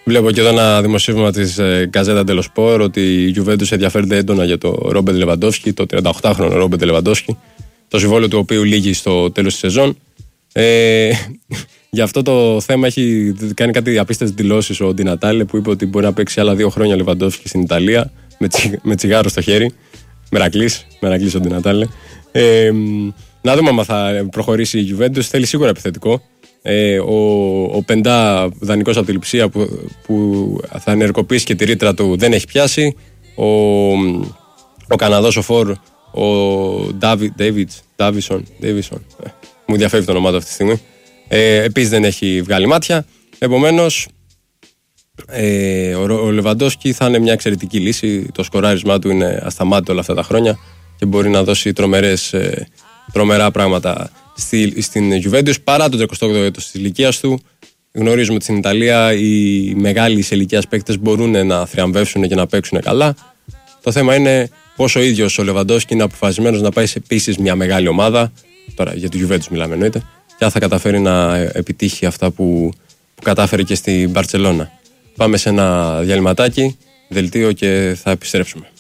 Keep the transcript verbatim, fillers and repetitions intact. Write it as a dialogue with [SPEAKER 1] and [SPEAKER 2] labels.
[SPEAKER 1] Βλέπω και εδώ ένα δημοσίευμα της Γκαζέτα dello Sport ότι η Juventus ενδιαφέρεται έντονα για το Ρόμπερτ Λεβαντόφσκι, το τριανταοκτάχρονο Ρόμπερτ Λεβαντόφσκι, το συμβόλαιο του οποίου λύγει στο τέλος της σεζόν. Ε, για αυτό το θέμα έχει κάνει κάτι απίστευτες δηλώσεις ο Ντι Νατάλε, που είπε ότι μπορεί να παίξει άλλα δύο χρόνια Λεβαντόφσκι στην Ιταλία με, τσι, με τσιγάρο στο χέρι. Μερακλής, Μερακλής ο Ντι Νατάλε. Ε, να δούμε αν θα προχωρήσει η Juventus. Θέλει σίγουρα επιθετικό. Ε, ο, ο Πεντά, δανεικός από τη Λειψία, που, που θα ενεργοποιήσει και τη ρήτρα του, δεν έχει πιάσει. Ο, ο Καναδός ο Φορ, ο Ντάβιτς, Ντάβισον, Ντέβισον, ε, μου διαφεύγει το όνομά του αυτή τη στιγμή. Ε, επίσης δεν έχει βγάλει μάτια. Επομένως, ε, ο, ο Λεβαντόφσκι θα είναι μια εξαιρετική λύση. Το σκοράρισμά του είναι ασταμάτητο όλα αυτά τα χρόνια και μπορεί να δώσει τρομερές, ε, τρομερά πράγματα στη, στην Juventus, παρά το τριακοστό όγδοο έτος της ηλικίας του. Γνωρίζουμε ότι στην Ιταλία οι μεγάλοι σε ηλικίας παίκτες μπορούν να θριαμβεύσουν και να παίξουν καλά. Το θέμα είναι πόσο ο ίδιος ο Λεβαντόφσκι είναι αποφασισμένος να πάει σε επίσης μια μεγάλη ομάδα. Τώρα για τη Juventus μιλάμε εννοείται. Και αν θα καταφέρει να επιτύχει αυτά που, που κατάφερε και στην Μπαρτσελώνα. Πάμε σε ένα διαλυματάκι, δελτίο και θα επιστρέψουμε.